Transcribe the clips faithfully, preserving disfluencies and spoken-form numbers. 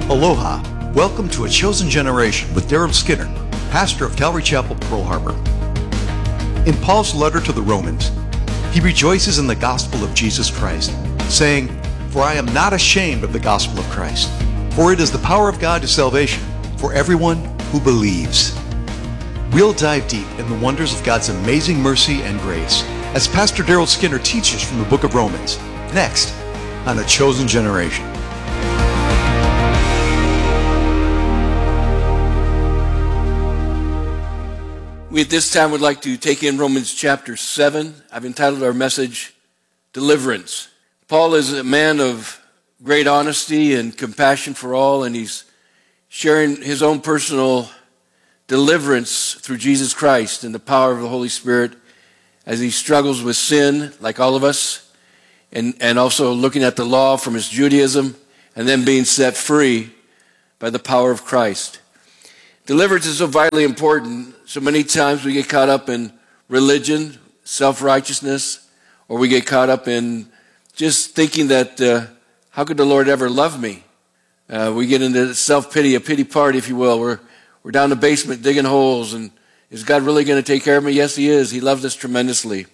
Aloha. Welcome to A Chosen Generation with Daryl Skinner, pastor of Calvary Chapel, Pearl Harbor. In Paul's letter to the Romans, he rejoices in the gospel of Jesus Christ, saying, "For I am not ashamed of the gospel of Christ, for it is the power of God to salvation for everyone who believes." We'll dive deep in the wonders of God's amazing mercy and grace as Pastor Daryl Skinner teaches from the book of Romans, next on A Chosen Generation. We at this time would like to take in Romans chapter seven. I've entitled our message, Deliverance. Paul is a man of great honesty and compassion for all, and he's sharing his own personal deliverance through Jesus Christ and the power of the Holy Spirit as he struggles with sin, like all of us, and, and also looking at the law from his Judaism, and then being set free by the power of Christ. Deliverance is so vitally important. So many times we get caught up in religion, self-righteousness, or we get caught up in just thinking that, uh, how could the Lord ever love me? Uh, we get into self-pity, a pity party, if you will. We're, we're down the basement digging holes, and is God really going to take care of me? Yes, He is. He loves us tremendously.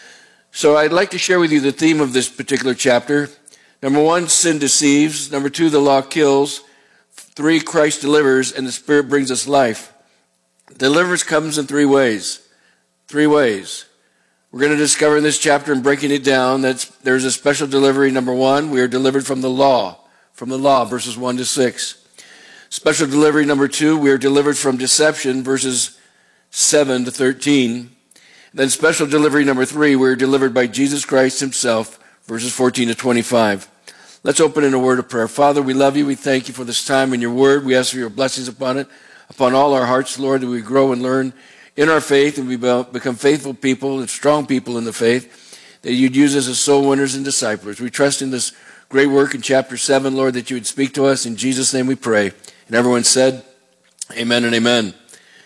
So I'd like to share with you the theme of this particular chapter. Number one, sin deceives. Number two, the law kills. Three, Christ delivers, and the Spirit brings us life. Deliverance comes in three ways. Three ways. We're going to discover in this chapter and breaking it down that there's a special delivery. Number one, we are delivered from the law. From the law, verses one to six. Special delivery number two, we are delivered from deception, verses seven to thirteen. Then special delivery number three, we are delivered by Jesus Christ Himself, verses fourteen to twenty-five. Let's open in a word of prayer. Father, we love you. We thank you for this time in your word. We ask for your blessings upon it, upon all our hearts, Lord, that we grow and learn in our faith and we become faithful people and strong people in the faith, that you'd use us as soul winners and disciplers. We trust in this great work in chapter seven, Lord, that you would speak to us. In Jesus' name we pray. And everyone said, amen and amen.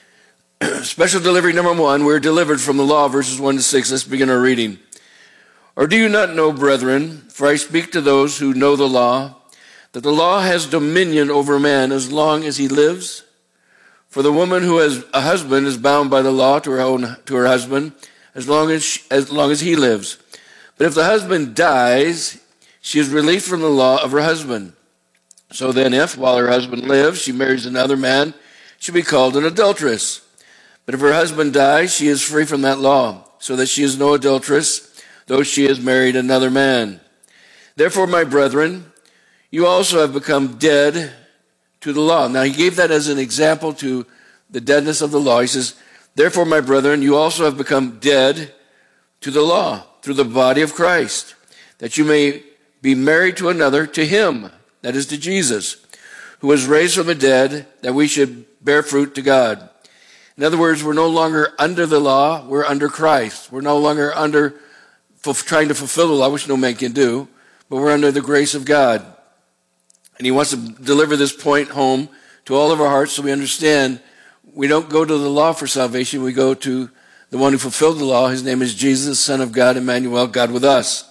Special delivery number one, we're delivered from the law, verses one to six. Let's begin our reading. Or do you not know, brethren, for I speak to those who know the law, that the law has dominion over man as long as he lives? For the woman who has a husband is bound by the law to her own to her husband as long as she, as long as he lives. But if the husband dies, she is released from the law of her husband. So then, if while her husband lives she marries another man, she'll be called an adulteress. But if her husband dies, she is free from that law, so that she is no adulteress, though she has married another man. Therefore, my brethren, you also have become dead to the law. Now, he gave that as an example to the deadness of the law. He says, therefore, my brethren, you also have become dead to the law through the body of Christ, that you may be married to another, to him, that is to Jesus, who was raised from the dead, that we should bear fruit to God. In other words, we're no longer under the law, we're under Christ. We're no longer under trying to fulfill the law, which no man can do, but we're under the grace of God. And he wants to deliver this point home to all of our hearts so we understand we don't go to the law for salvation, we go to the one who fulfilled the law. His name is Jesus, Son of God, Emmanuel, God with us.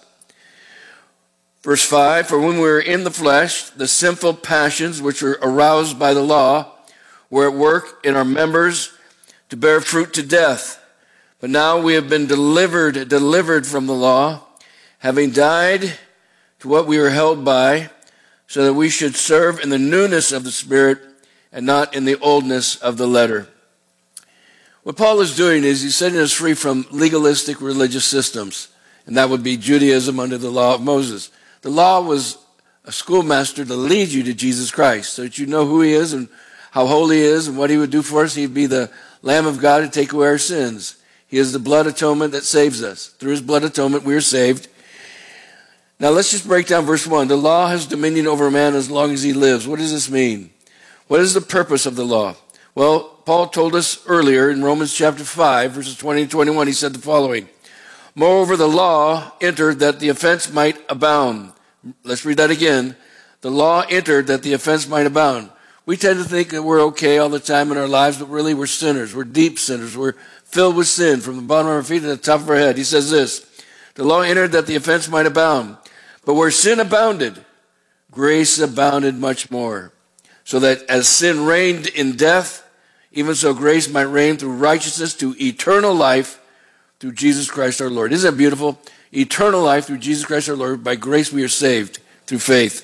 Verse five, for when we were in the flesh, the sinful passions which were aroused by the law were at work in our members to bear fruit to death. But now we have been delivered, delivered from the law, having died to what we were held by, so that we should serve in the newness of the Spirit and not in the oldness of the letter. What Paul is doing is he's setting us free from legalistic religious systems, and that would be Judaism under the law of Moses. The law was a schoolmaster to lead you to Jesus Christ, so that you know who he is and how holy he is and what he would do for us. He'd be the Lamb of God to take away our sins. He is the blood atonement that saves us. Through his blood atonement, we are saved. Now let's just break down verse one. The law has dominion over man as long as he lives. What does this mean? What is the purpose of the law? Well, Paul told us earlier in Romans chapter five, verses twenty and twenty-one, he said the following. Moreover, the law entered that the offense might abound. Let's read that again. The law entered that the offense might abound. We tend to think that we're okay all the time in our lives, but really we're sinners. We're deep sinners. We're filled with sin from the bottom of our feet to the top of our head. He says this, the law entered that the offense might abound. But where sin abounded, grace abounded much more. so that as sin reigned in death, even so grace might reign through righteousness to eternal life through Jesus Christ our Lord. Isn't that beautiful? Eternal life through Jesus Christ our Lord. By grace we are saved through faith.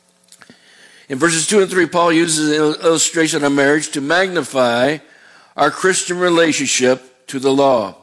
In verses two and three, Paul uses an illustration of marriage to magnify our Christian relationship to the law.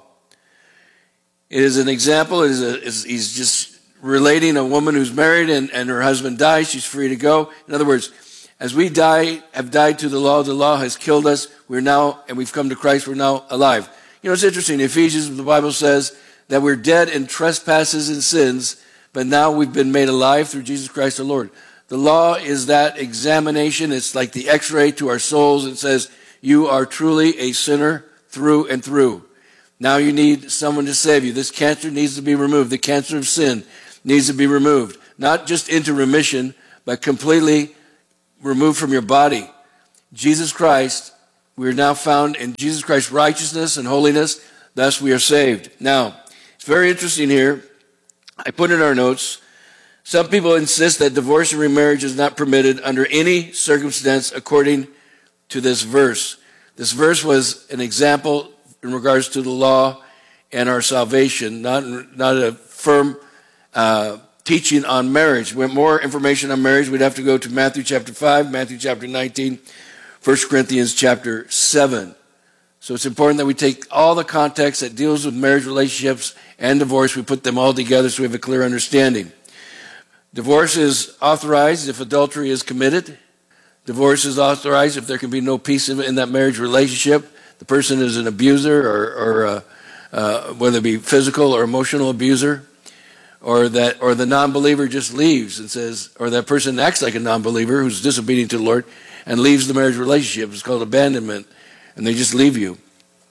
It is an example. It is a, is, he's just relating a woman who's married and, and her husband dies. She's free to go. In other words, as we die, have died to the law, the law has killed us. We're now, and we've come to Christ, we're now alive. You know, it's interesting. In Ephesians, the Bible says that we're dead in trespasses and sins, but now we've been made alive through Jesus Christ the Lord. The law is that examination. It's like the x-ray to our souls. It says, you are truly a sinner through and through. Now you need someone to save you. This cancer needs to be removed. The cancer of sin needs to be removed. Not just into remission, but completely removed from your body. Jesus Christ, we are now found in Jesus Christ's righteousness and holiness. Thus we are saved. Now, it's very interesting here. I put in our notes, some people insist that divorce and remarriage is not permitted under any circumstance according to this verse. This verse was an example in regards to the law and our salvation, not, not a firm uh, teaching on marriage. We want more information on marriage, we'd have to go to Matthew chapter five, Matthew chapter nineteen, First Corinthians chapter seven. So it's important that we take all the context that deals with marriage relationships and divorce, we put them all together so we have a clear understanding. Divorce is authorized if adultery is committed. Divorce is authorized if there can be no peace in that marriage relationship. The person is an abuser, or, or uh, uh, whether it be physical or emotional abuser, or that, or the non-believer just leaves and says, or that person acts like a non-believer who's disobedient to the Lord and leaves the marriage relationship. It's called abandonment, and they just leave you.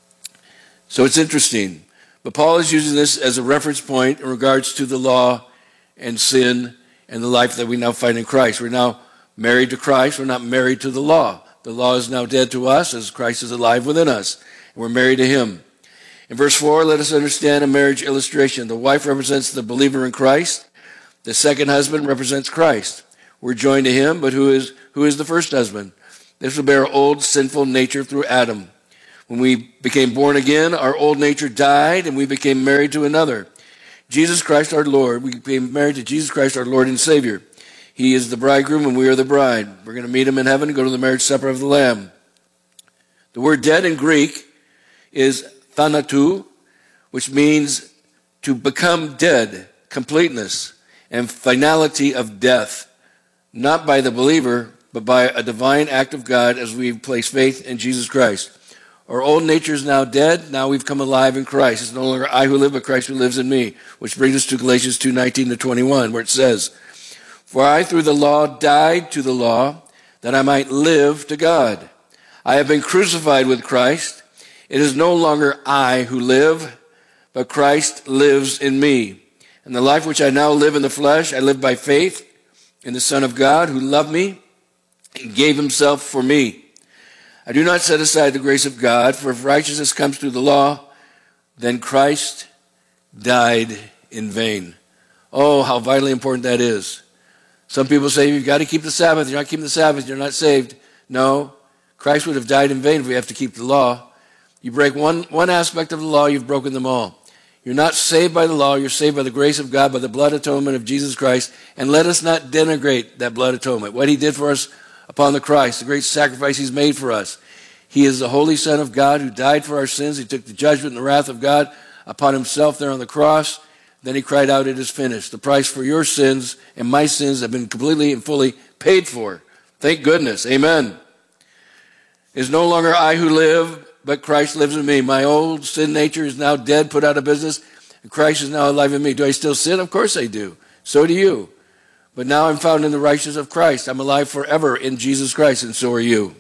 So it's interesting. But Paul is using this as a reference point in regards to the law and sin and the life that we now find in Christ. We're now married to Christ. We're not married to the law. The law is now dead to us as Christ is alive within us. We're married to him. In verse four, let us understand a marriage illustration. The wife represents the believer in Christ. The second husband represents Christ. We're joined to him, but who is, who is the first husband? This will bear our old sinful nature through Adam. When we became born again, our old nature died and we became married to another. Jesus Christ our Lord. We became married to Jesus Christ our Lord and Savior. He is the bridegroom and we are the bride. We're going to meet him in heaven and go to the marriage supper of the Lamb. The word dead in Greek is thanatou, which means to become dead, completeness, and finality of death, not by the believer, but by a divine act of God as we place faith in Jesus Christ. Our old nature is now dead. Now we've come alive in Christ. It's no longer I who live, but Christ who lives in me, which brings us to Galatians two nineteen to twenty-one, where it says, for I through the law died to the law, that I might live to God. I have been crucified with Christ. It is no longer I who live, but Christ lives in me. And the life which I now live in the flesh, I live by faith in the Son of God who loved me and gave himself for me. I do not set aside the grace of God, for if righteousness comes through the law, then Christ died in vain. Oh, how vitally important that is. Some people say you've got to keep the Sabbath. You're not keeping the Sabbath, you're not saved. No, Christ would have died in vain if we have to keep the law. You break one, one aspect of the law, you've broken them all. You're not saved by the law, you're saved by the grace of God, by the blood atonement of Jesus Christ. And let us not denigrate that blood atonement, what he did for us upon the Christ, the great sacrifice he's made for us. He is the Holy Son of God who died for our sins. He took the judgment and the wrath of God upon himself there on the cross. Then he cried out, it is finished. The price for your sins and my sins have been completely and fully paid for. Thank goodness. Amen. It is no longer I who live, but Christ lives in me. My old sin nature is now dead, put out of business, and Christ is now alive in me. Do I still sin? Of course I do. So do you. But now I'm found in the righteousness of Christ. I'm alive forever in Jesus Christ, and so are you.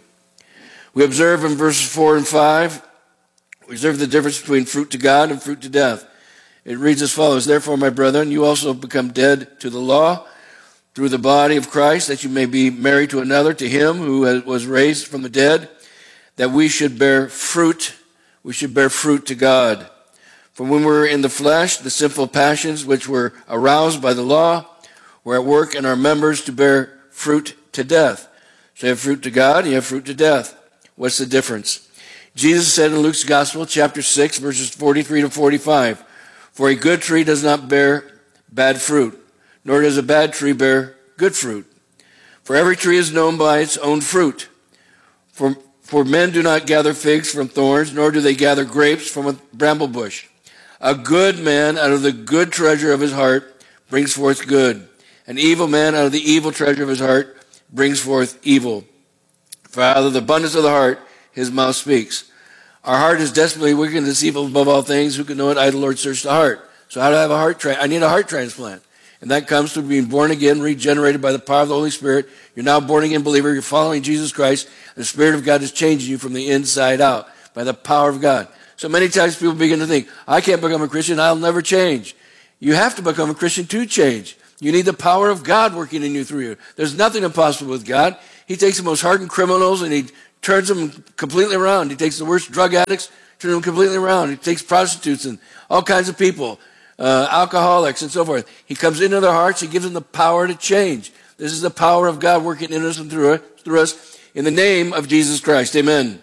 We observe in verses four and five, we observe the difference between fruit to God and fruit to death. It reads as follows, therefore, my brethren, you also become dead to the law through the body of Christ, that you may be married to another, to him who was raised from the dead, that we should bear fruit, we should bear fruit to God. For when we were in the flesh, the sinful passions which were aroused by the law were at work in our members to bear fruit to death. So you have fruit to God, and you have fruit to death. What's the difference? Jesus said in Luke's Gospel, chapter six, verses forty-three to forty-five, "For a good tree does not bear bad fruit, nor does a bad tree bear good fruit. For every tree is known by its own fruit. For, for men do not gather figs from thorns, nor do they gather grapes from a bramble bush. A good man out of the good treasure of his heart brings forth good. An evil man out of the evil treasure of his heart brings forth evil. For out of the abundance of the heart his mouth speaks." Our heart is desperately wicked and deceitful above all things. Who can know it? I, the Lord, search the heart. So how do I have a heart transplant? I need a heart transplant. And that comes through being born again, regenerated by the power of the Holy Spirit. You're now a born again believer. You're following Jesus Christ. The Spirit of God is changing you from the inside out by the power of God. So many times people begin to think, I can't become a Christian. I'll never change. You have to become a Christian to change. You need the power of God working in you through you. There's nothing impossible with God. He takes the most hardened criminals and he turns them completely around. He takes the worst drug addicts, turns them completely around. He takes prostitutes and all kinds of people, uh, alcoholics and so forth. He comes into their hearts. He gives them the power to change. This is the power of God working in us and through us, through us in the name of Jesus Christ. Amen.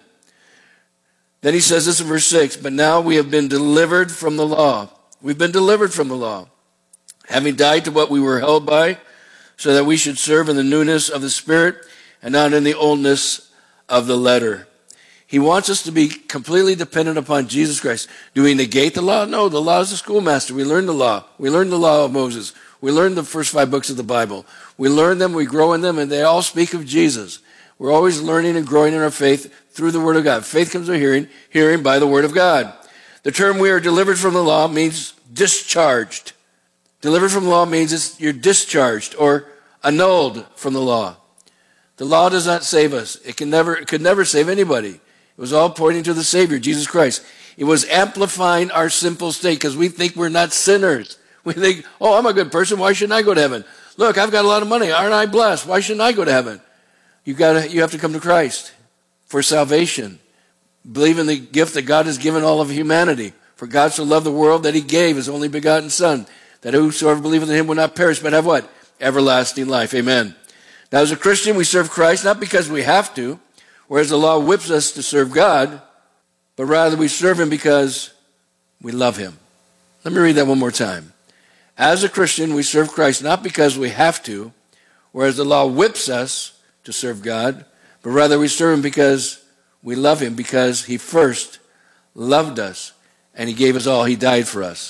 Then he says this in verse six, "But now we have been delivered from the law." We've been delivered from the law, having died to what we were held by, so that we should serve in the newness of the Spirit and not in the oldness of the letter. He wants us to be completely dependent upon Jesus Christ. Do we negate the law? No, the law is the schoolmaster. We learn the law. We learn the law of Moses. We learn the first five books of the Bible. We learn them, we grow in them, and they all speak of Jesus. We're always learning and growing in our faith through the Word of God. Faith comes by hearing, hearing by the Word of God. The term "we are delivered from the law" means discharged. Delivered from the law means it's, you're discharged or annulled from the law. The law does not save us. It can never, it could never save anybody. It was all pointing to the Savior, Jesus Christ. It was amplifying our sinful state because we think we're not sinners. We think, oh, I'm a good person. Why shouldn't I go to heaven? Look, I've got a lot of money. Aren't I blessed? Why shouldn't I go to heaven? You got you have to come to Christ for salvation. Believe in the gift that God has given all of humanity. For God so loved the world that he gave his only begotten Son, that whosoever believeth in him will not perish, but have what? Everlasting life. Amen. Now, as a Christian, we serve Christ not because we have to, whereas the law whips us to serve God, but rather we serve him because we love him. Let me read that one more time. As a Christian, we serve Christ not because we have to, whereas the law whips us to serve God, but rather we serve him because we love him, because he first loved us and he gave us all. He died for us.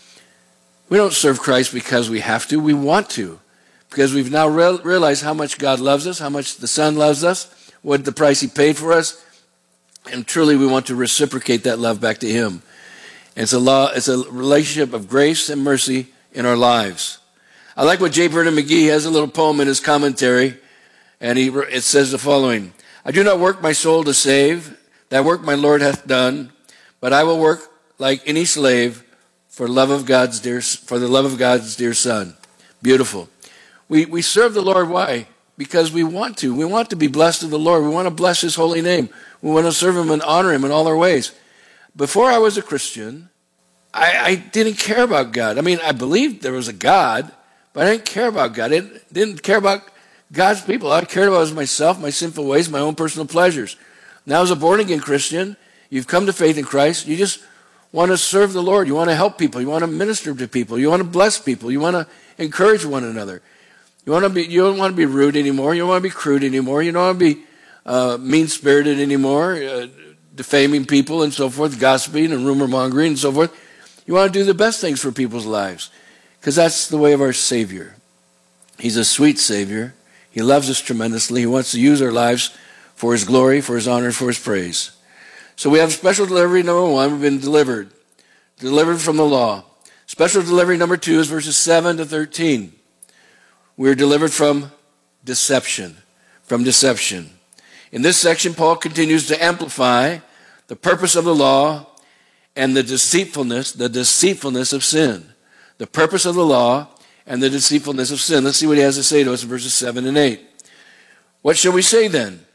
We don't serve Christ because we have to. We want to. Because we've now re- realized how much God loves us, how much the Son loves us, what the price he paid for us, and truly we want to reciprocate that love back to him. And it's a law, it's a relationship of grace and mercy in our lives. I like what J. Vernon McGee has a little poem in his commentary, and he it says the following: "I do not work my soul to save, that work my Lord hath done, but I will work like any slave for love of God's dear for the love of God's dear Son." Beautiful. We we serve the Lord. Why? Because we want to. We want to be blessed of the Lord. We want to bless his holy name. We want to serve him and honor him in all our ways. Before I was a Christian, I, I didn't care about God. I mean, I believed there was a God, but I didn't care about God. I didn't, didn't care about God's people. All I cared about was myself, my sinful ways, my own personal pleasures. Now as a born-again Christian, you've come to faith in Christ. You just want to serve the Lord. You want to help people. You want to minister to people. You want to bless people. You want to encourage one another. You want to be. You don't want to be rude anymore. You don't want to be crude anymore. You don't want to be uh, mean-spirited anymore, uh, defaming people and so forth, gossiping and rumor-mongering and so forth. You want to do the best things for people's lives because that's the way of our Savior. He's a sweet Savior. He loves us tremendously. He wants to use our lives for his glory, for his honor, for his praise. So we have special delivery number one. We've been delivered. Delivered from the law. Special delivery number two is verses seven to thirteen. We're delivered from deception. From deception. In this section, Paul continues to amplify the purpose of the law and the deceitfulness, the deceitfulness of sin. The purpose of the law and the deceitfulness of sin. Let's see what he has to say to us in verses seven and eight. What shall we say then?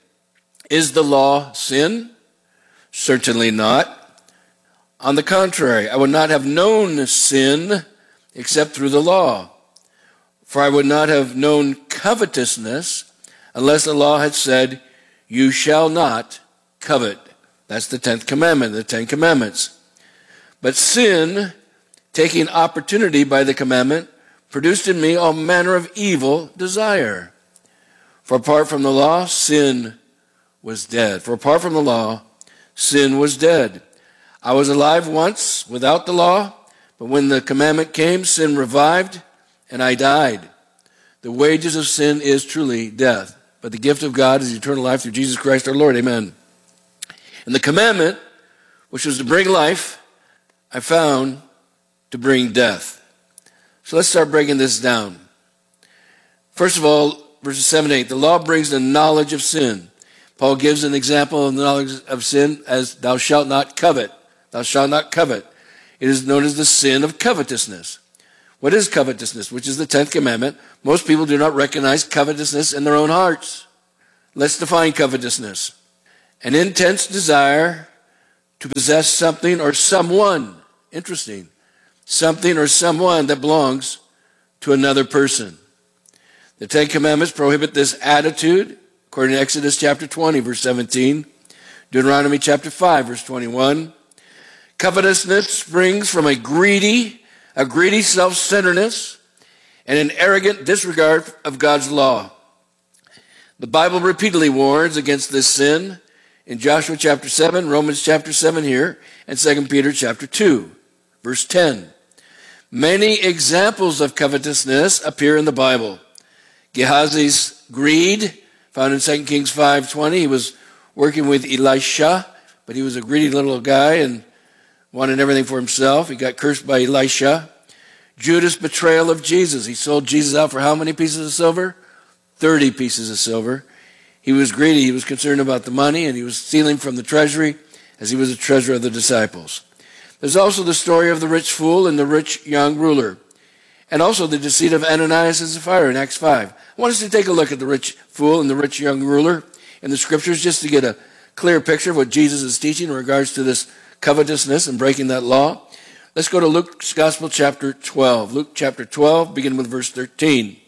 Is the law sin? Certainly not. On the contrary, I would not have known sin except through the law. For I would not have known covetousness unless the law had said, you shall not covet. That's the tenth commandment, the Ten Commandments. But sin, taking opportunity by the commandment, produced in me all manner of evil desire. For apart from the law, sin was dead. For apart from the law, sin was dead. I was alive once without the law, but when the commandment came, sin revived, and I died. The wages of sin is truly death, but the gift of God is eternal life through Jesus Christ our Lord. Amen. And the commandment, which was to bring life, I found to bring death. So let's start breaking this down. First of all, verses seven and eight, the law brings the knowledge of sin. Paul gives an example of the knowledge of sin as thou shalt not covet. Thou shalt not covet. It is known as the sin of covetousness. What is covetousness? Which is the tenth commandment. Most people do not recognize covetousness in their own hearts. Let's define covetousness. An intense desire to possess something or someone. Interesting. Something or someone that belongs to another person. The Ten Commandments prohibit this attitude, according to Exodus chapter twenty, verse seventeen, Deuteronomy chapter five, verse twenty-one. Covetousness springs from a greedy, a greedy self-centeredness and an arrogant disregard of God's law. The Bible repeatedly warns against this sin in Joshua chapter seven, Romans chapter seven here, and Second Peter chapter two, verse ten. Many examples of covetousness appear in the Bible. Gehazi's greed, found in Second Kings five twenty. He was working with Elisha, but he was a greedy little guy and wanted everything for himself. He got cursed by Elisha. Judas' betrayal of Jesus. He sold Jesus out for how many pieces of silver? thirty pieces of silver. He was greedy. He was concerned about the money, and he was stealing from the treasury as he was a treasurer of the disciples. There's also the story of the rich fool and the rich young ruler, and also the deceit of Ananias and Sapphira in Acts five. I want us to take a look at the rich fool and the rich young ruler in the scriptures just to get a clear picture of what Jesus is teaching in regards to this covetousness and breaking that law. Let's go to Luke's Gospel chapter twelve. Luke chapter twelve, beginning with verse thirteen.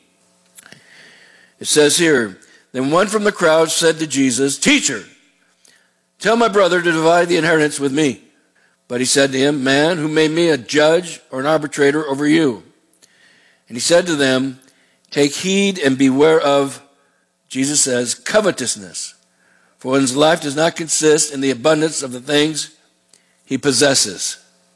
It says here, then one from the crowd said to Jesus, Teacher, tell my brother to divide the inheritance with me. But he said to him, Man, who made me a judge or an arbitrator over you? And he said to them, Take heed and beware of, Jesus says, covetousness. For one's life does not consist in the abundance of the things he possesses.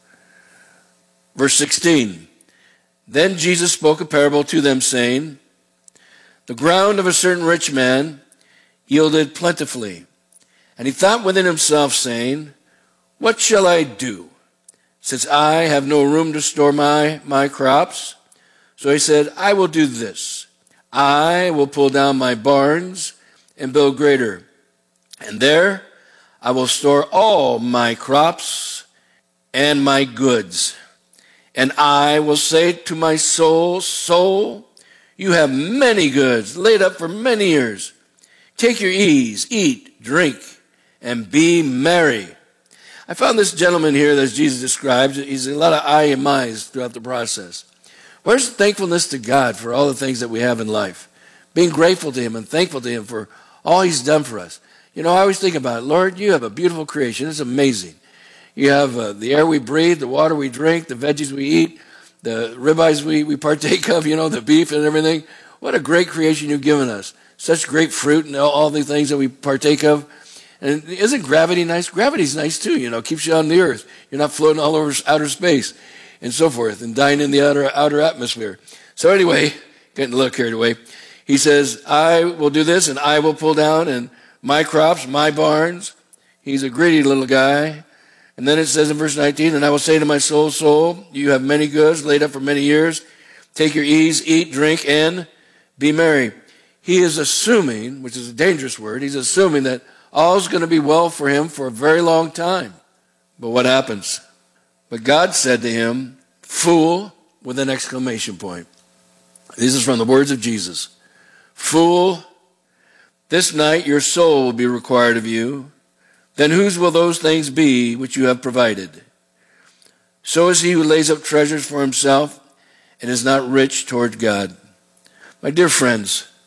Verse sixteen. Then Jesus spoke a parable to them, saying, The ground of a certain rich man yielded plentifully. And he thought within himself, saying, What shall I do, since I have no room to store my, my crops? So he said, I will do this. I will pull down my barns and build greater. And there I will store all my crops and my goods. And I will say to my soul, Soul, you have many goods laid up for many years. Take your ease, eat, drink, and be merry. I found this gentleman here that Jesus describes. He's a lot of I and my's throughout the process. Where's thankfulness to God for all the things that we have in life? Being grateful to him and thankful to him for all he's done for us. You know, I always think about it. Lord, you have a beautiful creation. It's amazing. You have uh, the air we breathe, the water we drink, the veggies we eat, the ribeyes we, we partake of, you know, the beef and everything. What a great creation you've given us. Such great fruit and all, all the things that we partake of. And isn't gravity nice? Gravity's nice too, you know, keeps you on the earth. You're not floating all over outer space and so forth and dying in the outer, outer atmosphere. So anyway, getting a little carried away. He says, I will do this and I will pull down and my crops, my barns. He's a greedy little guy. And then it says in verse nineteen, and I will say to my soul, Soul, you have many goods laid up for many years. Take your ease, eat, drink, and be merry. He is assuming, which is a dangerous word, he's assuming that all's going to be well for him for a very long time. But what happens? But God said to him, Fool, with an exclamation point. This is from the words of Jesus. Fool, this night your soul will be required of you. Then whose will those things be which you have provided? So is he who lays up treasures for himself and is not rich toward God. My dear friends,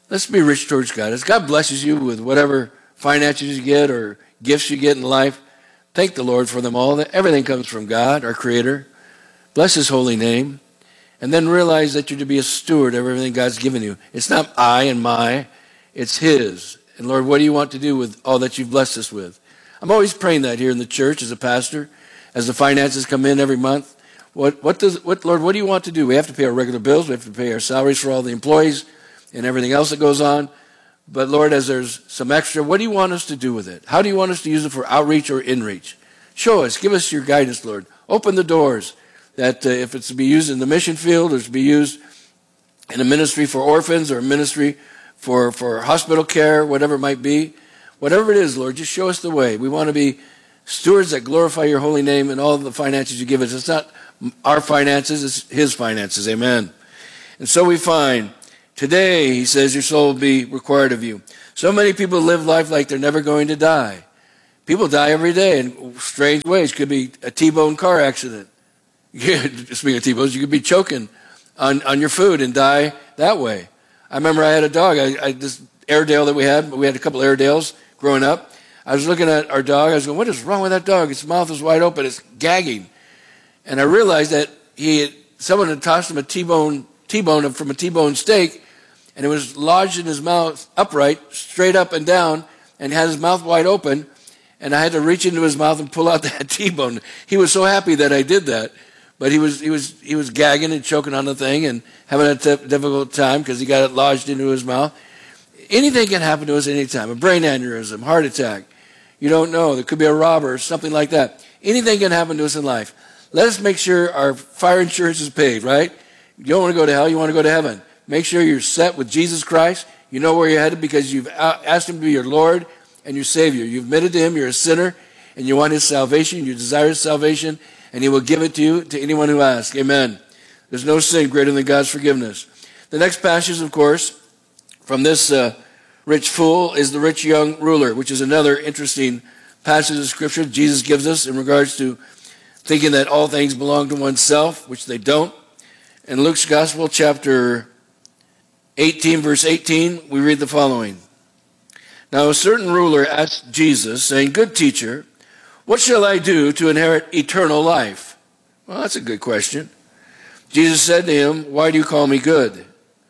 Let's be rich towards God. As God blesses you with whatever finances you get or gifts you get in life, thank the Lord for them all. Everything comes from God, our Creator. Bless His holy name. And then realize that you're to be a steward of everything God's given you. It's not I and my, it's His. And Lord, what do you want to do with all that you've blessed us with? I'm always praying that here in the church as a pastor, as the finances come in every month. What, what does, what, Lord, what do you want to do? We have to pay our regular bills. We have to pay our salaries for all the employees and everything else that goes on. But Lord, as there's some extra, what do you want us to do with it? How do you want us to use it for outreach or inreach? Show us. Give us your guidance, Lord. Open the doors that uh, if it's to be used in the mission field or to be used in a ministry for orphans or a ministry for, for hospital care, whatever it might be. Whatever it is, Lord, just show us the way. We want to be stewards that glorify your holy name and all the finances you give us. It's not our finances, it's His finances. Amen. And so we find today, He says, your soul will be required of you. So many people live life like they're never going to die. People die every day in strange ways. Could be a T-bone car accident. Speaking of T-bones, you could be choking on, on your food and die that way. I remember I had a dog, I, I, this Airedale that we had, we had a couple of Airedales growing up. I was looking at our dog, I was going, what is wrong with that dog? Its mouth is wide open, it's gagging. And I realized that he had, someone had tossed him a T-bone, T-bone from a T-bone steak, and it was lodged in his mouth upright, straight up and down, and had his mouth wide open, and I had to reach into his mouth and pull out that T-bone. He was so happy that I did that, but he was he was he was gagging and choking on the thing and having a t- difficult time because he got it lodged into his mouth. Anything can happen to us anytime. A brain aneurysm, heart attack. You don't know. There could be a robber, something like that. Anything can happen to us in life. Let us make sure our fire insurance is paid, right? You don't want to go to hell, you want to go to heaven. Make sure you're set with Jesus Christ. You know where you're headed because you've asked Him to be your Lord and your Savior. You've admitted to Him you're a sinner and you want His salvation, you desire His salvation, and He will give it to you, to anyone who asks. Amen. There's no sin greater than God's forgiveness. The next passage, of course, from this uh, rich fool is the rich young ruler, which is another interesting passage of Scripture Jesus gives us in regards to thinking that all things belong to oneself, which they don't. In Luke's Gospel, chapter eighteen, verse eighteen, we read the following. Now a certain ruler asked Jesus, saying, Good teacher, what shall I do to inherit eternal life? Well, that's a good question. Jesus said to him, Why do you call me good?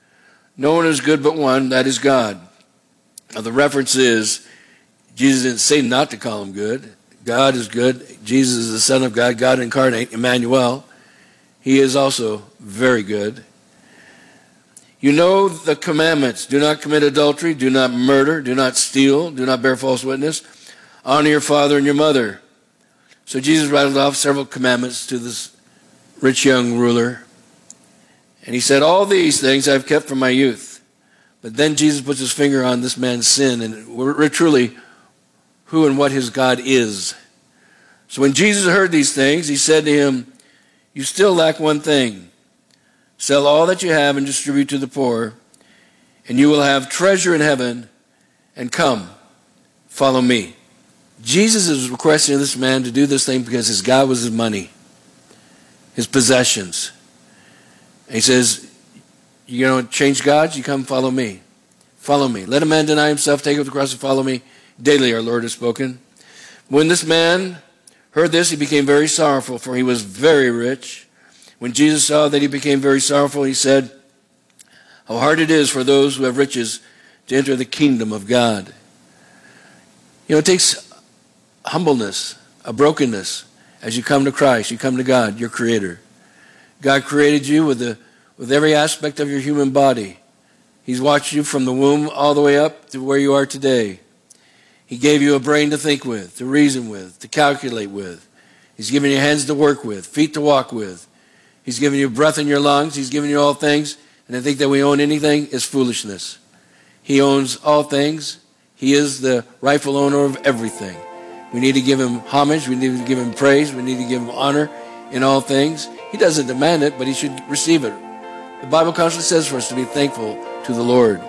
No one is good but one, that is God. Now the reference is, Jesus didn't say not to call him good. God is good. Jesus is the Son of God, God incarnate, Emmanuel. He is also very good. You know the commandments. Do not commit adultery. Do not murder. Do not steal. Do not bear false witness. Honor your father and your mother. So Jesus rattled off several commandments to this rich young ruler. And he said, all these things I've kept from my youth. But then Jesus puts his finger on this man's sin and we're truly who and what his God is. So when Jesus heard these things, he said to him, you still lack one thing. Sell all that you have and distribute to the poor, and you will have treasure in heaven, and come, follow me. Jesus is requesting this man to do this thing because his God was his money, his possessions. And he says, you know, change gods, you come follow me. Follow me. Let a man deny himself, take up the cross and follow me. Daily our Lord has spoken. When this man heard this, he became very sorrowful, for he was very rich. When Jesus saw that he became very sorrowful, he said, how hard it is for those who have riches to enter the kingdom of God. You know, it takes humbleness, a brokenness, as you come to Christ, you come to God, your Creator. God created you with, the, with every aspect of your human body. He's watched you from the womb all the way up to where you are today. He gave you a brain to think with, to reason with, to calculate with. He's given you hands to work with, feet to walk with. He's given you breath in your lungs. He's given you all things. And I think that we own anything is foolishness. He owns all things. He is the rightful owner of everything. We need to give him homage. We need to give him praise. We need to give him honor in all things. He doesn't demand it, but he should receive it. The Bible constantly says for us to be thankful to the Lord.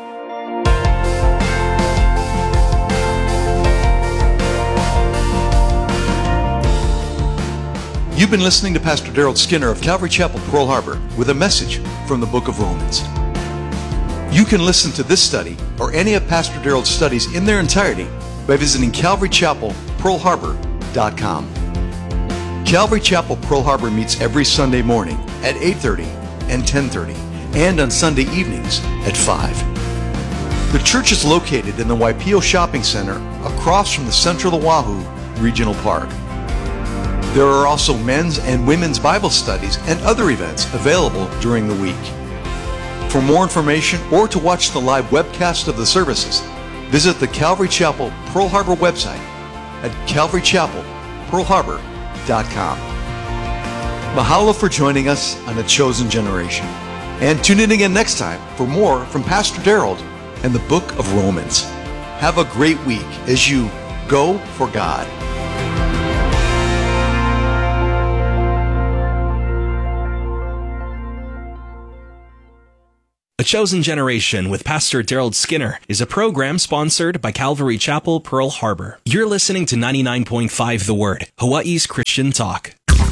You've been listening to Pastor Daryl Skinner of Calvary Chapel, Pearl Harbor, with a message from the book of Romans. You can listen to this study or any of Pastor Darrell's studies in their entirety by visiting Calvary Chapel Pearl Harbor dot com. Calvary Chapel Pearl Harbor meets every Sunday morning at eight thirty and ten thirty, and on Sunday evenings at five. The church is located in the Waipio Shopping Center across from the Central Oahu Regional Park. There are also men's and women's Bible studies and other events available during the week. For more information or to watch the live webcast of the services, visit the Calvary Chapel Pearl Harbor website at calvary chapel pearl harbor dot com. Mahalo for joining us on The Chosen Generation. And tune in again next time for more from Pastor Darrell and the book of Romans. Have a great week as you go for God. A Chosen Generation with Pastor Darrell Skinner is a program sponsored by Calvary Chapel, Pearl Harbor. You're listening to ninety-nine point five The Word, Hawaii's Christian talk.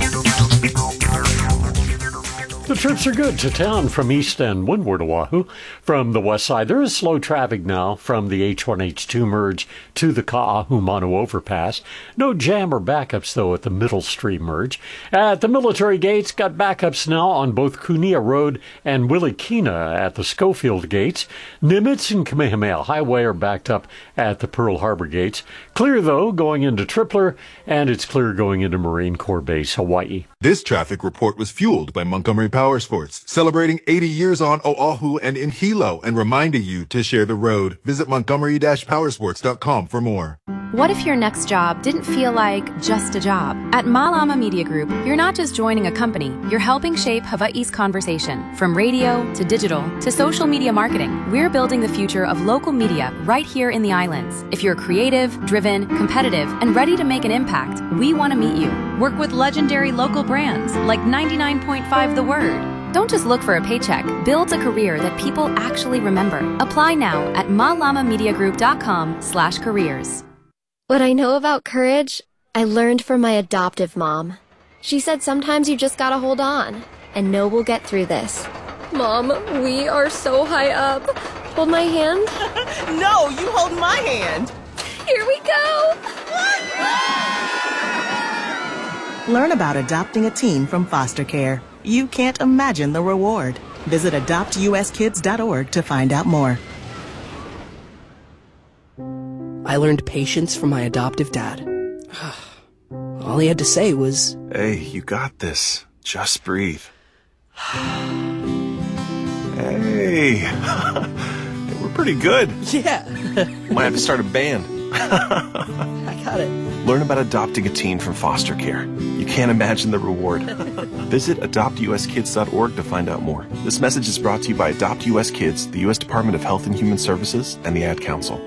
The trips are good to town from East and Windward Oahu. From the west side, there is slow traffic now from the H one H two merge to the Ka'ahumanu overpass. No jam or backups, though, at the Middle Street merge. At the military gates, got backups now on both Kunia Road and Wilikina at the Schofield gates. Nimitz and Kamehameha Highway are backed up at the Pearl Harbor gates. Clear, though, going into Tripler, and it's clear going into Marine Corps Base, Hawaii. This traffic report was fueled by Montgomery Power Sports, celebrating eighty years on Oahu and in Hilo, and reminding you to share the road. Visit montgomery dash powersports dot com for more. What if your next job didn't feel like just a job? At Malama Media Group, you're not just joining a company, you're helping shape Hawaii's conversation. From radio to digital to social media marketing, we're building the future of local media right here in the islands. If you're creative, driven, competitive, and ready to make an impact, we want to meet you. Work with legendary local brands like ninety-nine point five The Word. Don't just look for a paycheck. Build a career that people actually remember. Apply now at malamamediagroup.com slash careers. What I know about courage, I learned from my adoptive mom. She said sometimes you just gotta hold on and know we'll get through this. Mom, we are so high up. Hold my hand. No, you hold my hand. Here we go. Learn about adopting a teen from foster care. You can't imagine the reward. Visit adopt u s kids dot org to find out more. I learned patience from my adoptive dad. All he had to say was, "Hey, you got this. Just breathe." Hey, we're pretty good. Yeah. Might have to start a band. I got it. Learn about adopting a teen from foster care. You can't imagine the reward. Visit adopt u s kids dot org to find out more. This message is brought to you by Adopt U S Kids, the U S Department of Health and Human Services, and the Ad Council.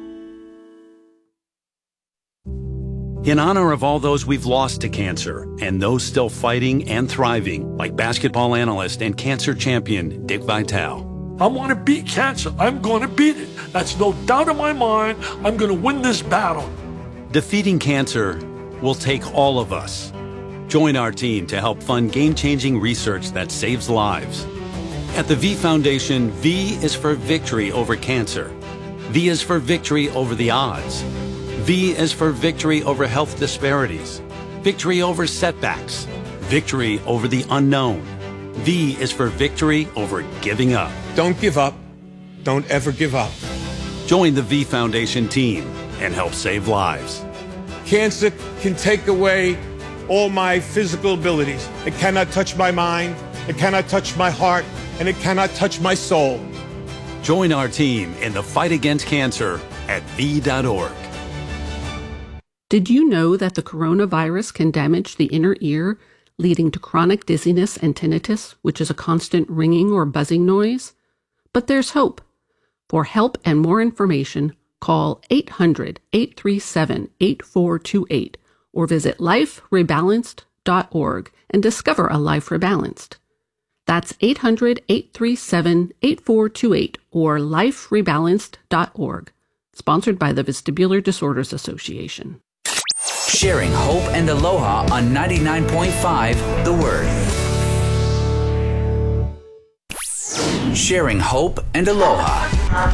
In honor of all those we've lost to cancer and those still fighting and thriving, like basketball analyst and cancer champion Dick Vitale. I want to beat cancer. I'm going to beat it. That's no doubt in my mind. I'm going to win this battle. Defeating cancer will take all of us. Join our team to help fund game-changing research that saves lives. At the V Foundation, V is for victory over cancer. V is for victory over the odds. V is for victory over health disparities, victory over setbacks, victory over the unknown. V is for victory over giving up. Don't give up. Don't ever give up. Join the V Foundation team and help save lives. Cancer can take away all my physical abilities. It cannot touch my mind, it cannot touch my heart, and it cannot touch my soul. Join our team in the fight against cancer at v dot org. Did you know that the coronavirus can damage the inner ear, leading to chronic dizziness and tinnitus, which is a constant ringing or buzzing noise? But there's hope. For help and more information, call eight hundred, eight three seven, eight four two eight or visit life rebalanced dot org and discover a life rebalanced. That's eight hundred, eight three seven, eight four two eight or life rebalanced dot org. Sponsored by the Vestibular Disorders Association. Sharing hope and aloha on ninety-nine point five The Word. Sharing hope and aloha.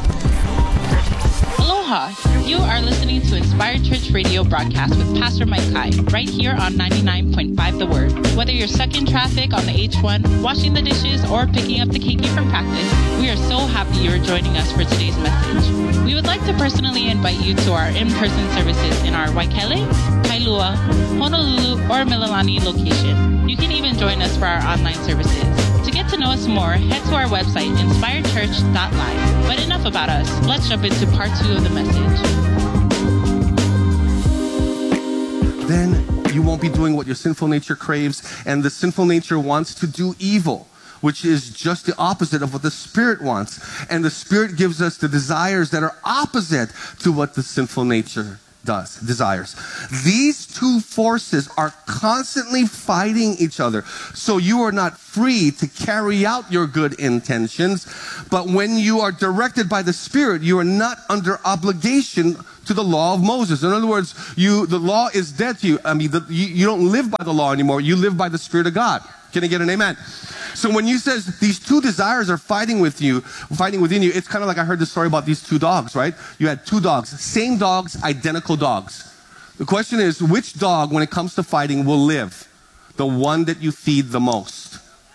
Aloha. You are listening to Inspired Church Radio broadcast with Pastor Mike Kai, right here on ninety-nine point five The Word. Whether you're stuck in traffic on the H one, washing the dishes, or picking up the keiki from practice, we are so happy you are joining us for today's message. We would like to personally invite you to our in-person services in our Waikele, Kailua, Honolulu, or Mililani location. You can even join us for our online services. To get to know us more, head to our website, inspired church dot live. But enough about us. Let's jump into part two of the message. Then you won't be doing what your sinful nature craves, and the sinful nature wants to do evil, which is just the opposite of what the Spirit wants. And the Spirit gives us the desires that are opposite to what the sinful nature does, desires. These two forces are constantly fighting each other. So you are not free to carry out your good intentions, but when you are directed by the Spirit, you are not under obligation to the law of Moses. In other words, you the law is dead to you. I mean, the, you, you don't live by the law anymore. You live by the Spirit of God. Can I get an amen? So when you says these two desires are fighting with you, fighting within you, it's kind of like I heard the story about these two dogs, right? You had two dogs, same dogs, identical dogs. The question is, which dog, when it comes to fighting, will live? The one that you feed the most.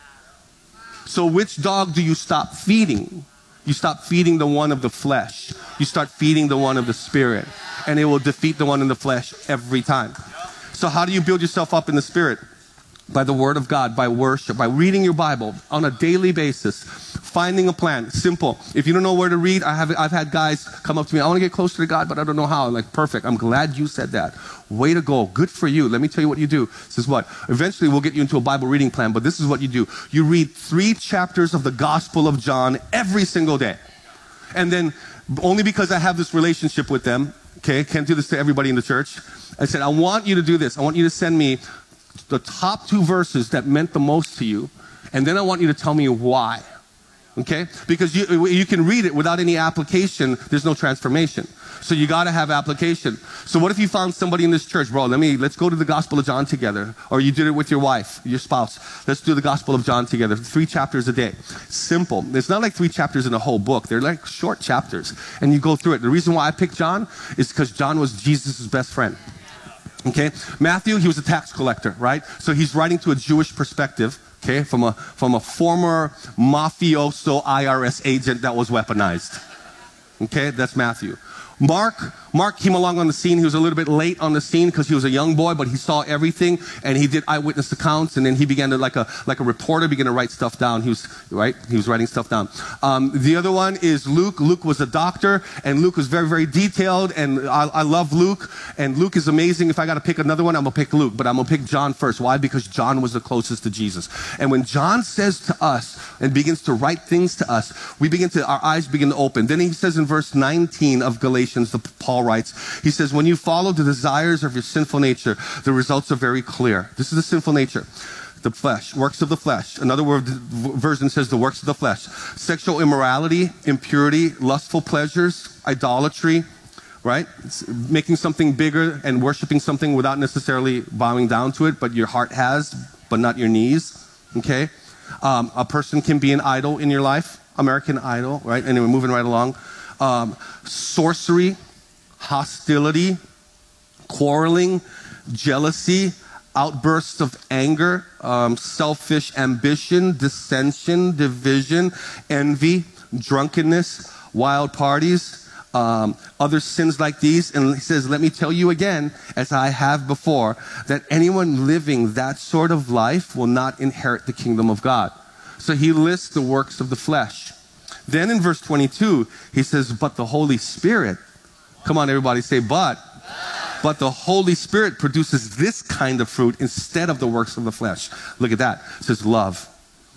So which dog do you stop feeding? You stop feeding the one of the flesh. You start feeding the one of the Spirit. And it will defeat the one in the flesh every time. So how do you build yourself up in the Spirit? By the Word of God, by worship, by reading your Bible on a daily basis, finding a plan. Simple. If you don't know where to read, I have, I've had guys come up to me, I want to get closer to God, but I don't know how. I'm like, perfect. I'm glad you said that. Way to go. Good for you. Let me tell you what you do. This is what? Eventually we'll get you into a Bible reading plan, but this is what you do. You read three chapters of the Gospel of John every single day. And then, only because I have this relationship with them, okay, can't do this to everybody in the church, I said, I want you to do this. I want you to send me the top two verses that meant the most to you, and then I want you to tell me why. Okay? Because you, you can read it without any application. There's no transformation. So you got to have application. So what if you found somebody in this church, bro, let me, let's go to the Gospel of John together. Or you did it with your wife, your spouse. Let's do the Gospel of John together. Three chapters a day. Simple. It's not like three chapters in a whole book. They're like short chapters. And you go through it. The reason why I picked John is because John was Jesus' best friend. Okay? Matthew, he was a tax collector, right? So he's writing to a Jewish perspective, okay, from a, from a former mafioso I R S agent that was weaponized. Okay? That's Matthew. Mark, Mark came along on the scene. He was a little bit late on the scene because he was a young boy, but he saw everything, and he did eyewitness accounts, and then he began to, like a like a reporter, began to write stuff down. He was, right? He was writing stuff down. Um, the other one is Luke. Luke was a doctor, and Luke was very, very detailed, and I, I love Luke, and Luke is amazing. If I got to pick another one, I'm going to pick Luke, but I'm going to pick John first. Why? Because John was the closest to Jesus. And when John says to us and begins to write things to us, we begin to, our eyes begin to open. Then he says in verse nineteen of Galatians, the Paul writes, he says, when you follow the desires of your sinful nature, the results are very clear. This is the sinful nature. The flesh, works of the flesh. Another word, version says the works of the flesh. Sexual immorality, impurity, lustful pleasures, idolatry, right? It's making something bigger and worshiping something without necessarily bowing down to it, but your heart has, but not your knees, okay? Um, a person can be an idol in your life, American Idol, right? Anyway, moving right along. Um, sorcery, hostility, quarreling, jealousy, outbursts of anger, um, selfish ambition, dissension, division, envy, drunkenness, wild parties, um, other sins like these. And he says, let me tell you again, as I have before, that anyone living that sort of life will not inherit the kingdom of God. So he lists the works of the flesh. Then in verse twenty-two, he says, but the Holy Spirit, come on everybody, say but. But the Holy Spirit produces this kind of fruit instead of the works of the flesh. Look at that. It says love,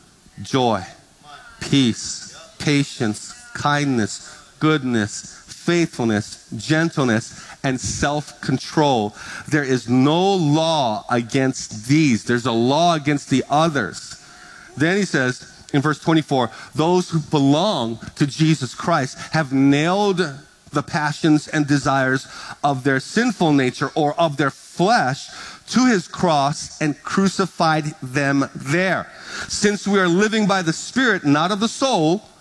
joy, peace, patience, kindness, goodness, faithfulness, gentleness, and self-control. There is no law against these. There's a law against the others. Then he says, in verse twenty-four, those who belong to Jesus Christ have nailed the passions and desires of their sinful nature or of their flesh to his cross and crucified them there. Since we are living by the Spirit, not of the soul,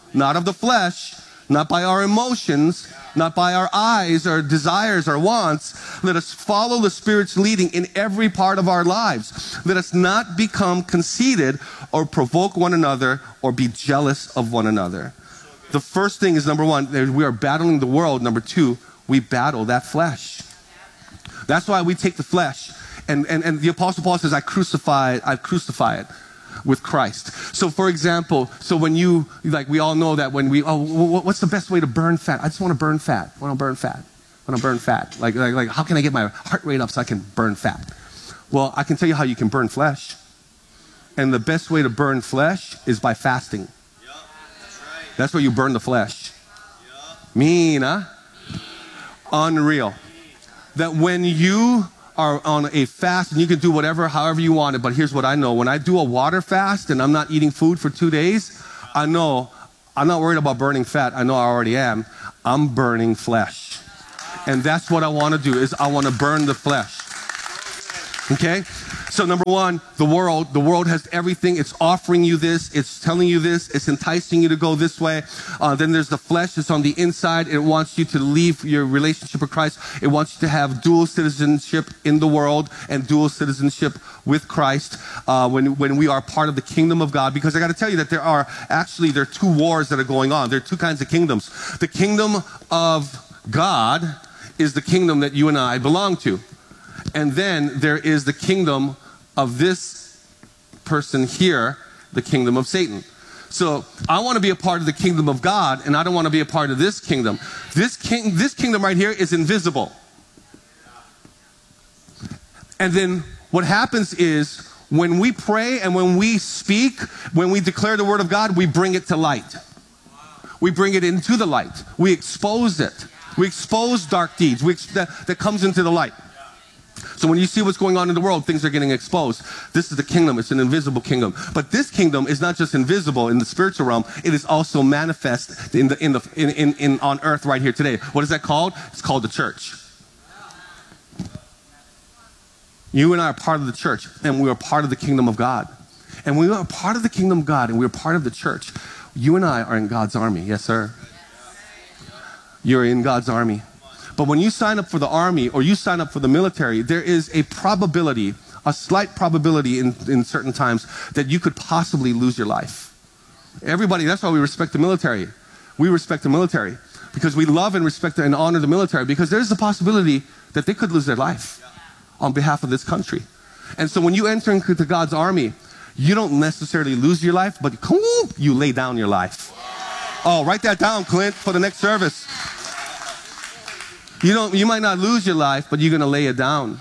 not of the flesh, not by our emotions, not by our eyes, our desires, our wants. Let us follow the Spirit's leading in every part of our lives. Let us not become conceited or provoke one another or be jealous of one another. The first thing is, number one, we are battling the world. Number two, we battle that flesh. That's why we take the flesh. And, and, and the Apostle Paul says, I crucify it, I crucify it with Christ. So for example, so when you, like we all know that when we, oh, what's the best way to burn fat? I just want to burn fat. I want to burn fat. I want to burn fat. Like, like, like, how can I get my heart rate up so I can burn fat? Well, I can tell you how you can burn flesh. And the best way to burn flesh is by fasting. Yep, that's right. That's where you burn the flesh. Yep. Mean, huh? Unreal. That when you are on a fast, and you can do whatever, however you want it, but here's what I know. When I do a water fast and I'm not eating food for two days, I know I'm not worried about burning fat. I know I already am. I'm burning flesh. And that's what I want to do, is I want to burn the flesh. Okay? So number one, the world. The world has everything. It's offering you this. It's telling you this. It's enticing you to go this way. Uh, then there's the flesh. It's on the inside. It wants you to leave your relationship with Christ. It wants you to have dual citizenship in the world and dual citizenship with Christ uh, when, when we are part of the kingdom of God. Because I got to tell you that there are actually, there are two wars that are going on. There are two kinds of kingdoms. The kingdom of God is the kingdom that you and I belong to. And then there is the kingdom of this person here, the kingdom of Satan. So I want to be a part of the kingdom of God, and I don't want to be a part of this kingdom. This king, this kingdom right here is invisible. And then what happens is when we pray and when we speak, when we declare the word of God, we bring it to light. We bring it into the light. We expose it. We expose dark deeds we, that, that comes into the light. So when you see what's going on in the world, things are getting exposed. This is the kingdom. It's an invisible kingdom. But this kingdom is not just invisible in the spiritual realm. It is also manifest in the, in the, in, in, in, on earth right here today. What is that called? It's called the church. You and I are part of the church, and we are part of the kingdom of God. And when we are part of the kingdom of God, and we are part of the church, you and I are in God's army. Yes, sir. You're in God's army. But when you sign up for the army or you sign up for the military, there is a probability, a slight probability in, in certain times that you could possibly lose your life. Everybody, that's why we respect the military. We respect the military because we love and respect and honor the military, because there's the possibility that they could lose their life on behalf of this country. And so when you enter into God's army, you don't necessarily lose your life, but you lay down your life. Oh, write that down, Clint, for the next service. You don't, you might not lose your life, but you're going to lay it down.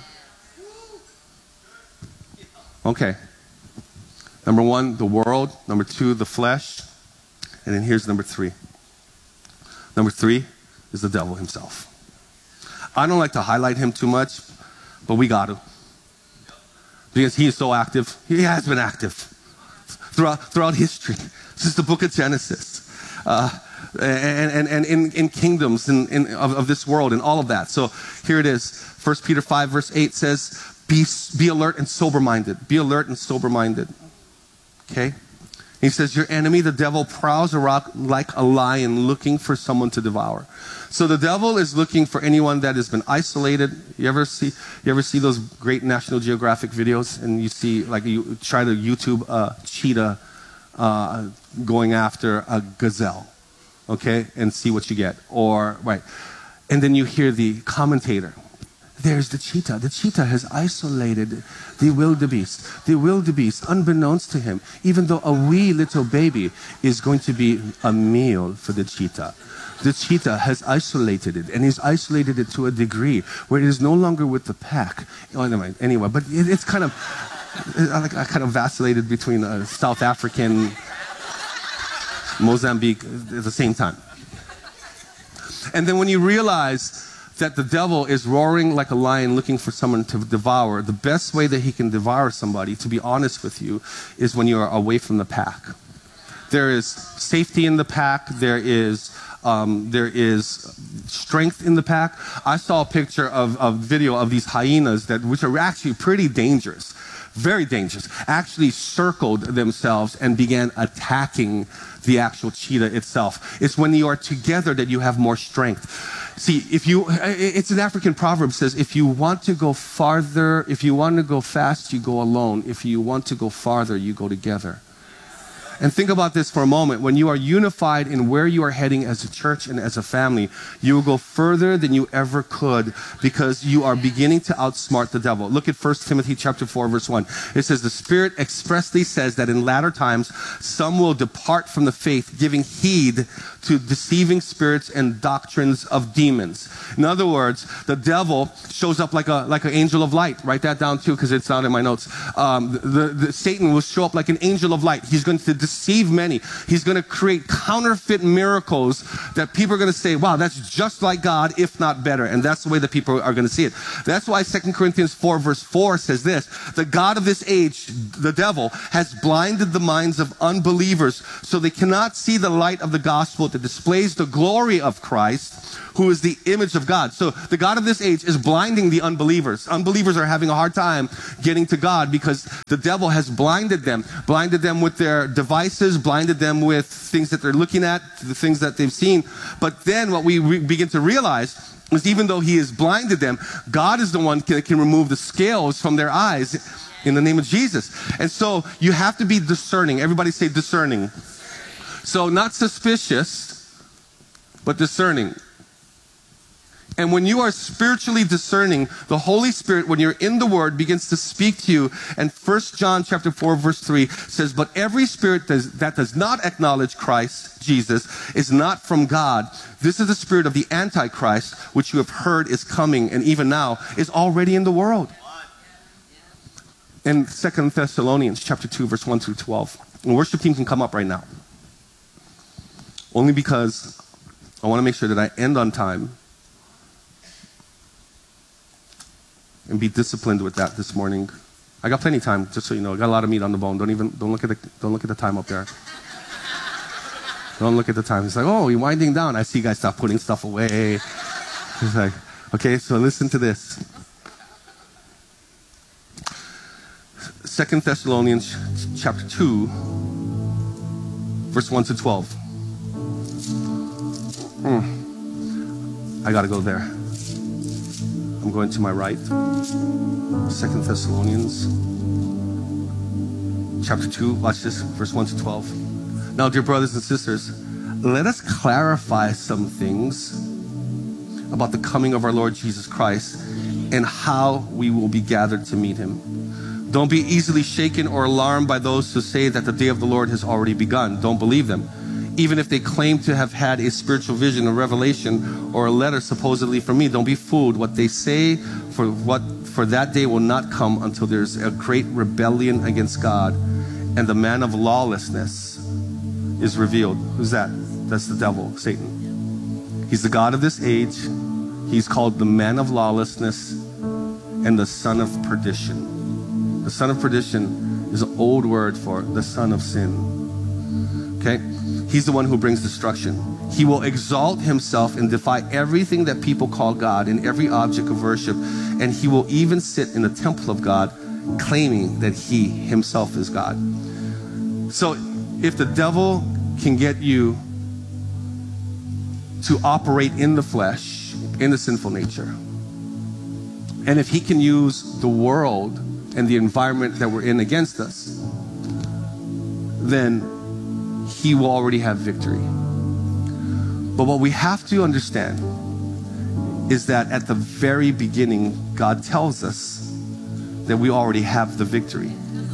Okay. Number one, the world. Number two, the flesh. And then here's number three. Number three is the devil himself. I don't like to highlight him too much, but we got to. Because he is so active. He has been active throughout, throughout history, since the book of Genesis. Uh, and, and, and in, in kingdoms in, in, of, of this world and all of that. So here it is. First Peter five verse eight says, be, be alert and sober-minded. Be alert and sober-minded. Okay? He says, your enemy, the devil, prowls around like a lion looking for someone to devour. So the devil is looking for anyone that has been isolated. You ever see, you ever see those great National Geographic videos? And you see, like, you try to YouTube a cheetah uh, going after a gazelle. Okay, and see what you get. Or, right. And then you hear the commentator. There's the cheetah. The cheetah has isolated the wildebeest. The wildebeest, unbeknownst to him, even though a wee little baby is going to be a meal for the cheetah. The cheetah has isolated it, and he's isolated it to a degree where it is no longer with the pack. Oh, never mind. Anyway, but it, it's kind of, I, I kind of vacillated between a South African, Mozambique at the same time. And then when you realize that the devil is roaring like a lion looking for someone to devour, the best way that he can devour somebody, to be honest with you, is when you are away from the pack. There is safety in the pack. There is, Um, there is strength in the pack. I saw a picture of a video of these hyenas that, which are actually pretty dangerous, very dangerous, actually circled themselves and began attacking the actual cheetah itself. It's when you are together that you have more strength. See, if you, it's an African proverb says, if you want to go farther, if you want to go fast, you go alone. If you want to go farther, you go together. And think about this for a moment. When you are unified in where you are heading as a church and as a family, you will go further than you ever could because you are beginning to outsmart the devil. Look at First Timothy chapter four, verse one. It says, the Spirit expressly says that in latter times, some will depart from the faith, giving heed to deceiving spirits and doctrines of demons. In other words, the devil shows up like a like an angel of light. Write that down too, because it's not in my notes. Um, the, the Satan will show up like an angel of light. He's going to deceive many. He's going to create counterfeit miracles that people are going to say, wow, that's just like God, if not better. And that's the way that people are going to see it. That's why Second Corinthians four, verse four says this, the God of this age, the devil, has blinded the minds of unbelievers so they cannot see the light of the gospel that displays the glory of Christ, who is the image of God. So the God of this age is blinding the unbelievers. Unbelievers are having a hard time getting to God because the devil has blinded them, blinded them with their devices, blinded them with things that they're looking at, the things that they've seen. But then what we re- begin to realize is even though he has blinded them, God is the one that can remove the scales from their eyes in the name of Jesus. And so you have to be discerning. Everybody say discerning. So not suspicious, but discerning. And when you are spiritually discerning, the Holy Spirit, when you're in the Word, begins to speak to you. And First John chapter four, verse three says, but every spirit does, that does not acknowledge Christ, Jesus, is not from God. This is the spirit of the Antichrist, which you have heard is coming, and even now is already in the world. In Second Thessalonians chapter two, verse one through twelve. And worship team can come up right now. Only because I want to make sure that I end on time and be disciplined with that this morning. I got plenty of time, just so you know. I got a lot of meat on the bone. Don't even don't look at the don't look at the time up there. Don't look at the time. It's like, oh, you're winding down. I see you guys stop putting stuff away. It's like, okay, so listen to this. Second Thessalonians chapter two, verse one to twelve. Mm. I gotta go there. I'm going to my right. Second Thessalonians chapter two, watch this, verse one to twelve. Now, dear brothers and sisters, let us clarify some things about the coming of our Lord Jesus Christ and how we will be gathered to meet him. Don't be easily shaken or alarmed by those who say that the day of the Lord has already begun. Don't believe them. Even if they claim to have had a spiritual vision, a revelation, or a letter supposedly from me, don't be fooled. What they say for what for that day will not come until there's a great rebellion against God, and the man of lawlessness is revealed. Who's that? That's the devil, Satan. He's the God of this age. He's called the man of lawlessness and the son of perdition. The son of perdition is an old word for the son of sin. Okay? He's the one who brings destruction. He will exalt himself and defy everything that people call God and every object of worship. And he will even sit in the temple of God, claiming that he himself is God. So if the devil can get you to operate in the flesh, in the sinful nature, and if he can use the world and the environment that we're in against us, then he will already have victory. But what we have to understand is that at the very beginning, God tells us that we already have the victory.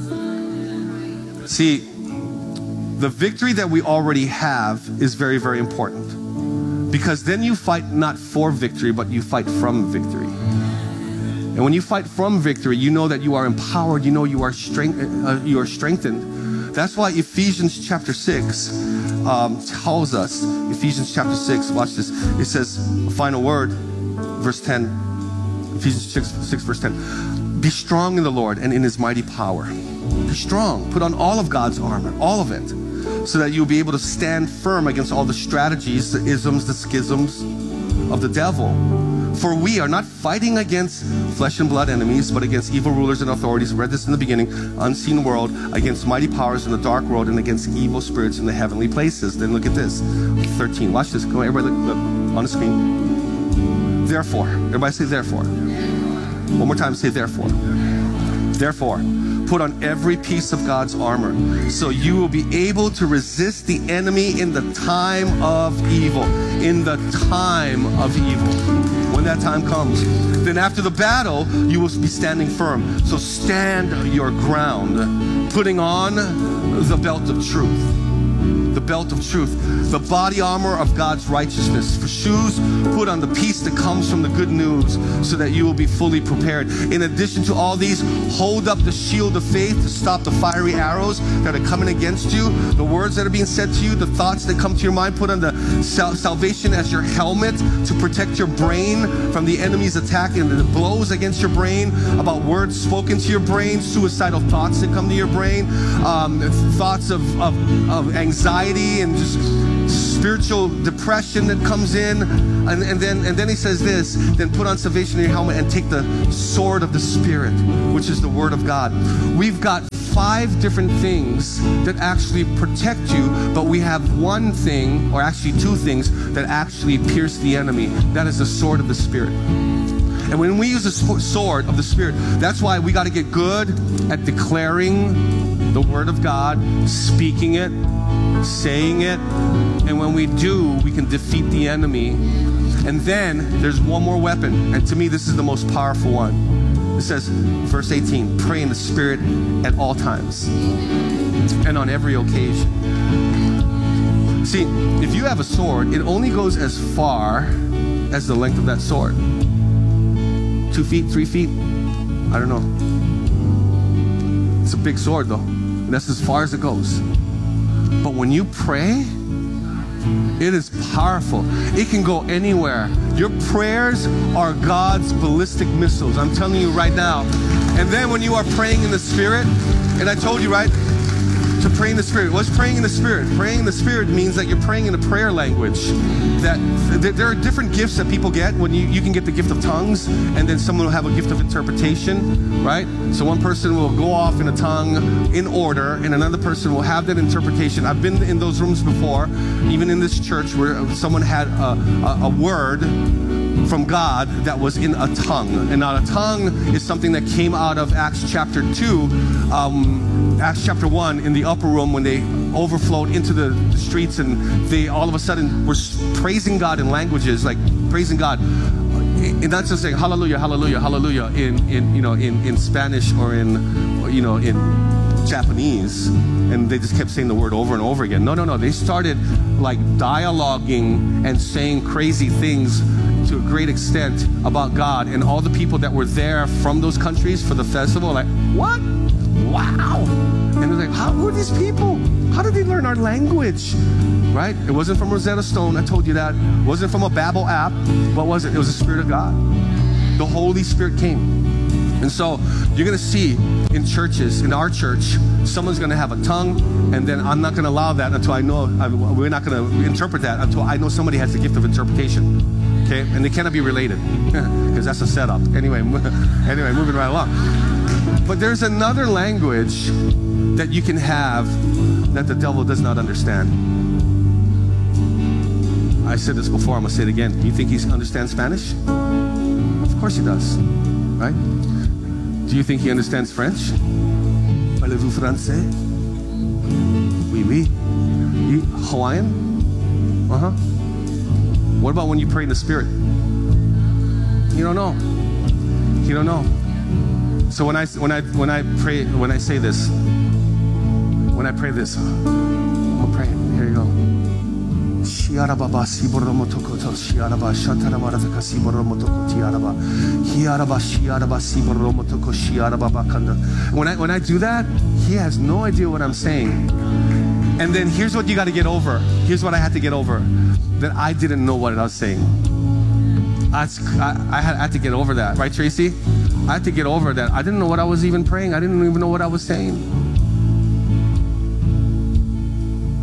See, the victory that we already have is very, very important. Because then you fight not for victory, but you fight from victory. And when you fight from victory, you know that you are empowered, you know you are, strength, uh, you are strengthened. That's why Ephesians chapter six um, tells us, Ephesians chapter six, watch this. It says, final word, verse ten, Ephesians six, six verse ten. Be strong in the Lord and in his mighty power. Be strong. Put on all of God's armor, all of it. so that you'll be able to stand firm against all the strategies, the isms, the schisms of the devil. For we are not fighting against flesh and blood enemies, but against evil rulers and authorities. We read this in the beginning, unseen world, against mighty powers in the dark world, and against evil spirits in the heavenly places. Then look at this, thirteen. Watch this. Come on, everybody, look, look on the screen. Therefore, everybody say therefore. One more time, say therefore. Therefore, put on every piece of God's armor, so you will be able to resist the enemy in the time of evil. In the time of evil. When that time comes, then after the battle, you will be standing firm. So stand your ground, putting on the belt of truth. The belt of truth, the body armor of God's righteousness. For shoes, put on the peace that comes from the good news, so that you will be fully prepared. In addition to all these, hold up the shield of faith to stop the fiery arrows that are coming against you, the words that are being said to you, the thoughts that come to your mind. Put on the sal- salvation as your helmet to protect your brain from the enemy's attack and the blows against your brain, about words spoken to your brain, suicidal thoughts that come to your brain, um, thoughts of, of, of anxiety and just spiritual depression that comes in. And, and then and then he says this, then put on salvation in your helmet and take the sword of the Spirit, which is the word of God. We've got five different things that actually protect you, but we have one thing, or actually two things, that actually pierce the enemy. That is the sword of the Spirit. And when we use the sword of the Spirit, that's why we got to get good at declaring the word of God, speaking it, saying it, and when we do, we can defeat the enemy. And then there's one more weapon, and to me this is the most powerful one. It says, verse eighteen, pray in the Spirit at all times and on every occasion. See, if you have a sword, it only goes as far as the length of that sword. Two feet, three feet, I don't know. It's a big sword though, and that's as far as it goes. But when you pray, it is powerful. It can go anywhere. Your prayers are God's ballistic missiles. I'm telling you right now. And then when you are praying in the Spirit, and I told you, right, to pray in the Spirit. What's praying in the Spirit? Praying in the Spirit means that you're praying in a prayer language. That th- there are different gifts that people get. When you, you can get the gift of tongues, and then someone will have a gift of interpretation, right? So one person will go off in a tongue in order, and another person will have that interpretation. I've been in those rooms before, even in this church, where someone had a, a, a word from God that was in a tongue. And now a tongue is something that came out of Acts chapter two, um, Acts chapter one, in the upper room when they overflowed into the, the streets, and they all of a sudden were praising God in languages, like praising God. And not just saying hallelujah, hallelujah, hallelujah in, in you know in, in Spanish or in or, you know in Japanese, and they just kept saying the word over and over again. No, no, no. They started like dialoguing and saying crazy things to a great extent about God, and all the people that were there from those countries for the festival, like, what? Wow! And they're like, how were these people? How did they learn our language? Right? It wasn't from Rosetta Stone, I told you that. It wasn't from a Babbel app. What was it? It was the Spirit of God. The Holy Spirit came. And so you're going to see in churches, in our church, someone's going to have a tongue, and then I'm not going to allow that until I know, I, we're not going to interpret that until I know somebody has the gift of interpretation. Okay? And they cannot be related, because that's a setup. Anyway, anyway, moving right along. But there's another language that you can have that the devil does not understand. I said this before, I'm going to say it again. Do you think he understands Spanish? Of course he does, right? Do you think he understands French? Parlez-vous français? Oui, oui. You, Hawaiian? Uh-huh. What about when you pray in the Spirit? You don't know. You don't know. So when I when I when I pray when I say this, when I pray this, I'm gonna pray. Here you go. When I when I do that, he has no idea what I'm saying. And then here's what you got to get over. Here's what I had to get over. That I didn't know what I was saying. I, I, I, had, I had to get over that. Right, Tracy? I had to get over that. I didn't know what I was even praying. I didn't even know what I was saying.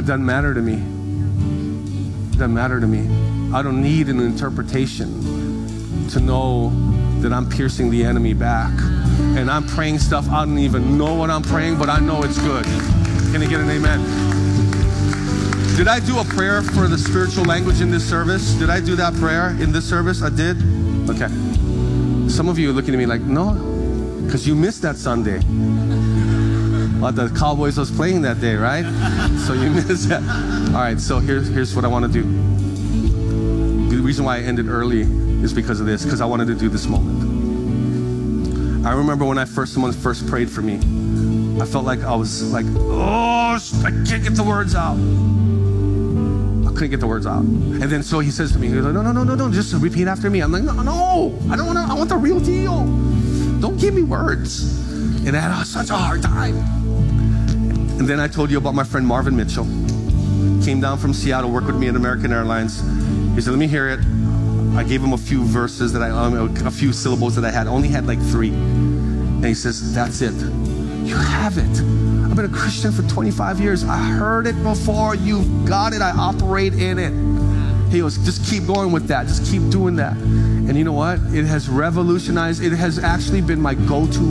it doesn't matter to me. It doesn't matter to me. I don't need an interpretation to know that I'm piercing the enemy back. And I'm praying stuff, I don't even know what I'm praying, but I know it's good. Can I get an amen? Did I do a prayer for the spiritual language in this service? Did I do that prayer in this service? I did? Okay. Some of you are looking at me like, no, because you missed that Sunday. Well, the Cowboys was playing that day, right? So you missed that. All right, so here's, here's what I want to do. The reason why I ended early is because of this, because I wanted to do this moment. I remember when I first, someone first prayed for me, I felt like I was like, oh, I can't get the words out. I couldn't get the words out. And then so he says to me, he goes, no, no, no, no, no, just repeat after me. I'm like, no, no, I don't want to, I want the real deal. Don't give me words. And I had such a hard time. And then I told you about my friend Marvin Mitchell. Came down from Seattle, worked with me at American Airlines. He said, let me hear it. I gave him a few verses that I, um, a few syllables that I had. I only had like three. And he says, that's it. You have it. I've been a Christian for twenty-five years. I heard it before. You've got it. I operate in it. He goes, just keep going with that. Just keep doing that. And you know what? It has revolutionized. It has actually been my go-to